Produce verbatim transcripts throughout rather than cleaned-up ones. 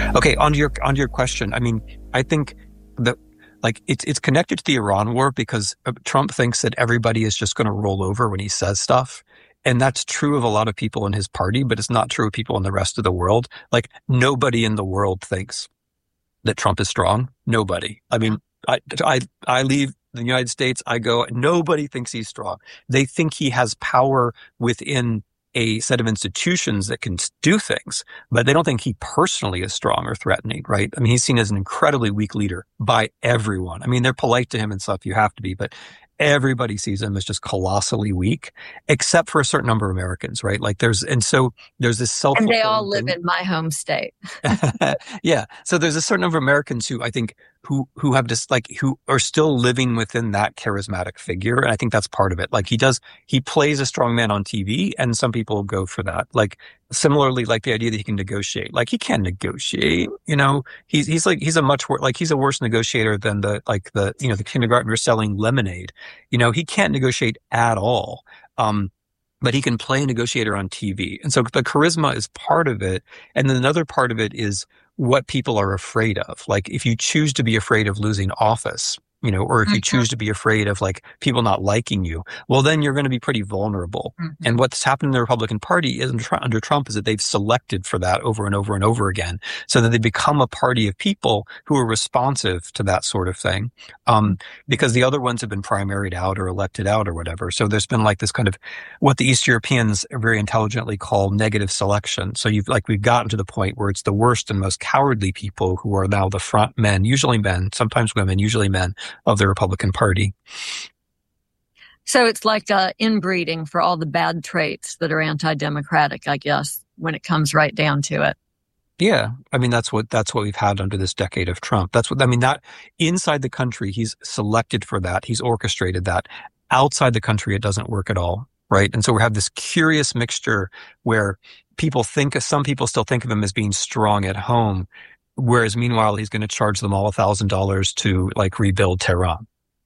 Okay, on your on your question, I mean, I think that like it's it's connected to the Iran war because Trump thinks that everybody is just going to roll over when he says stuff. And that's true of a lot of people in his party, but it's not true of people in the rest of the world. Like nobody in the world thinks that Trump is strong. Nobody. I mean, I, I, I leave the United States, I go, nobody thinks he's strong. They think he has power within a set of institutions that can do things, but they don't think he personally is strong or threatening, right? I mean, he's seen as an incredibly weak leader by everyone. I mean, they're polite to him and stuff. You have to be, but everybody sees him as just colossally weak, except for a certain number of Americans, right? Like there's, and so there's this self- And they all live thing. in my home state. Yeah. So there's a certain number of Americans who I think who, who have just like, who are still living within that charismatic figure. And I think that's part of it. Like he does, he plays a strong man on T V and some people go for that. Like similarly, like the idea that he can negotiate, like he can negotiate, you know, he's, he's like, he's a much worse, like he's a worse negotiator than the, like the, you know, the kindergartner selling lemonade. You know, he can't negotiate at all. Um, but he can play a negotiator on T V. And so the charisma is part of it. And then another part of it is what people are afraid of. Like if you choose to be afraid of losing office, you know, or if you choose to be afraid of like people not liking you, well, then you're going to be pretty vulnerable. Mm-hmm. And what's happened in the Republican Party is under Trump is that they've selected for that over and over and over again, so that they become a party of people who are responsive to that sort of thing. Um, because the other ones have been primaried out or elected out or whatever. So there's been like this kind of what the East Europeans very intelligently call negative selection. So you've like, we've gotten to the point where it's the worst and most cowardly people who are now the front men, usually men, sometimes women, usually men, of the Republican Party. So it's like uh, inbreeding for all the bad traits that are anti-democratic, I guess, when it comes right down to it. Yeah. I mean, that's what, that's what we've had under this decade of Trump. That's what, I mean, that inside the country, he's selected for that. He's orchestrated that. Outside the country, it doesn't work at all. Right. And so we have this curious mixture where people think, some people still think of him as being strong at home, whereas meanwhile, he's going to charge them all a thousand dollars to like rebuild Tehran.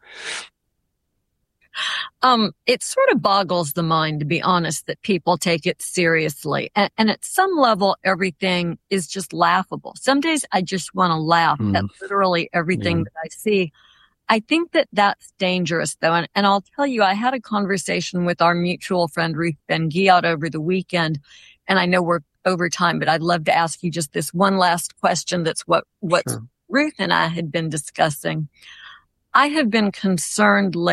Um, it sort of boggles the mind, to be honest, that people take it seriously. And, and at some level, everything is just laughable. Some days I just want to laugh mm. at literally everything yeah. that I see. I think that that's dangerous, though. And, and I'll tell you, I had a conversation with our mutual friend, Ruth Ben-Ghiat, over the weekend. And I know we're over time, but I'd love to ask you just this one last question. That's what, what sure. Ruth and I had been discussing. I have been concerned lately